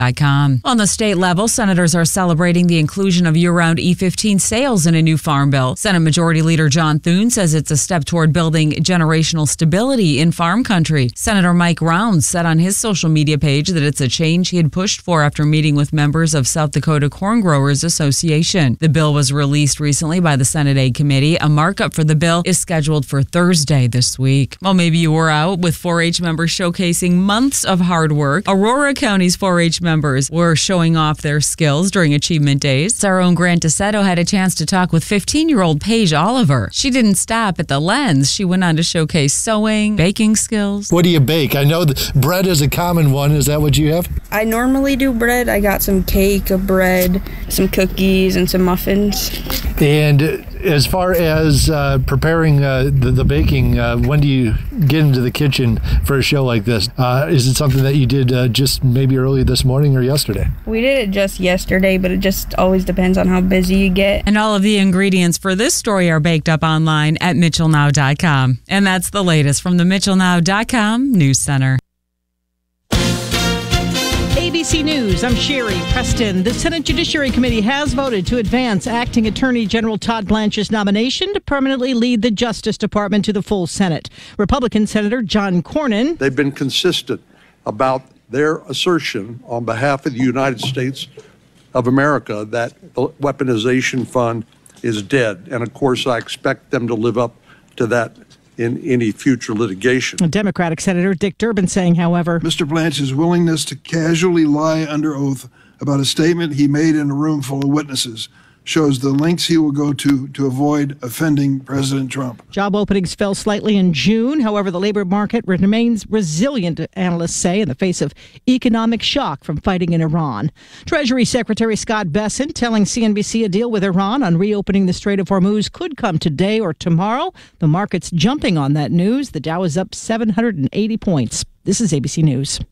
On the state level, senators are celebrating the inclusion of year-round E15 sales in a new farm bill. Senate Majority Leader John Thune says it's a step toward building generational stability in farm country. Senator Mike Rounds said on his social media page that it's a change he had pushed for after meeting with members of South Dakota Corn Growers Association. The bill was released recently by the Senate Ag Committee. A markup for the bill is scheduled for Thursday this week. Well, maybe you were out with 4-H members showcasing months of hard work. Aurora County's 4-H members were showing off their skills during Achievement Days. Our own Grant DeSetto had a chance to talk with 15-year-old Paige Oliver. She didn't stop at the lens. She went on to showcase sewing, baking skills. What do you bake? I know that bread is a common one. Is that what you have? I normally do bread. I got some cake, a bread, some cookies, and some muffins. And as far as preparing the baking, when do you get into the kitchen for a show like this? Is it something that you did just maybe early this morning or yesterday? We did it just yesterday, but it just always depends on how busy you get. And all of the ingredients for this story are baked up online at MitchellNow.com. And that's the latest from the MitchellNow.com News Center. ABC News, I'm Sherry Preston. The Senate Judiciary Committee has voted to advance Acting Attorney General Todd Blanche's nomination to permanently lead the Justice Department to the full Senate. Republican Senator John Cornyn. They've been consistent about their assertion on behalf of the United States of America that the weaponization fund is dead. And of course, I expect them to live up to that in any future litigation. Democratic Senator Dick Durbin saying, however, Mr. Blanche's willingness to casually lie under oath about a statement he made in a room full of witnesses shows the lengths he will go to avoid offending President Trump. Job openings fell slightly in June. However, the labor market remains resilient, analysts say, in the face of economic shock from fighting in Iran. Treasury Secretary Scott Bessent telling CNBC a deal with Iran on reopening the Strait of Hormuz could come today or tomorrow. The market's jumping on that news. The Dow is up 780 points. This is ABC News.